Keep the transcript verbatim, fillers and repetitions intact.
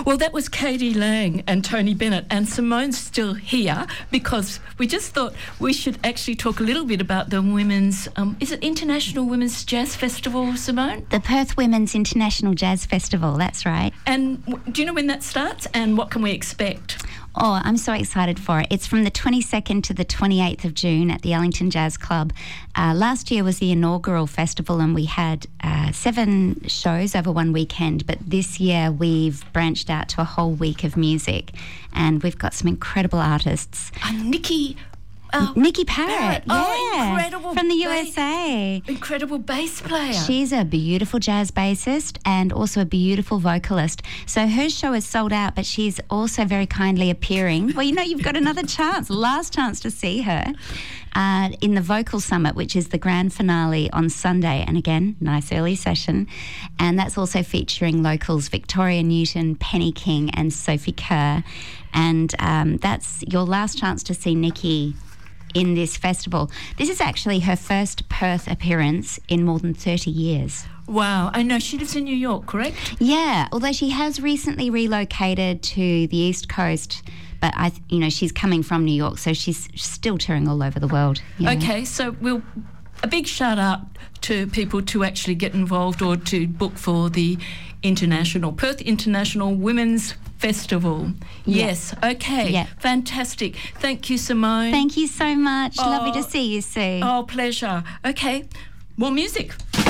Well, that was Katie Lang and Tony Bennett, and Simone's still here because we just thought we should actually talk a little bit about the women's, um, is it International Women's Jazz Festival, Simone? The Perth Women's International Jazz Festival, that's right. And w- do you know when that starts and what can we expect? Oh, I'm so excited for it. It's from the twenty-second to the twenty-eighth of June at the Ellington Jazz Club. Uh, last year was the inaugural festival and we had uh, seven shows over one weekend, but this year we've branched out to a whole week of music and we've got some incredible artists. And Nikki... Uh, Nikki Parrott, Parrott. yeah, Oh, incredible. from the ba- U S A. Incredible bass player. She's a beautiful jazz bassist and also a beautiful vocalist. So her show is sold out, but she's also very kindly appearing. Well, you know, you've got another chance, last chance to see her uh, in the Vocal Summit, which is the grand finale on Sunday. And again, nice early session. And that's also featuring locals Victoria Newton, Penny King and Sophie Kerr. And um, that's your last chance to see Nikki in this festival. This is actually her first Perth appearance in more than thirty years. Wow. I know she lives in New York, correct? Yeah, although she has recently relocated to the East Coast, but I, you know, she's coming from New York, so she's still touring all over the world. Yeah. Okay, so we'll a big shout out to people to actually get involved or to book for the International Perth International Women's Festival. Yeah. Yes, okay. Yeah. Fantastic. Thank you, Simone. Thank you so much. Oh, Lovely to see you, Sue. Oh, pleasure. Okay, more music.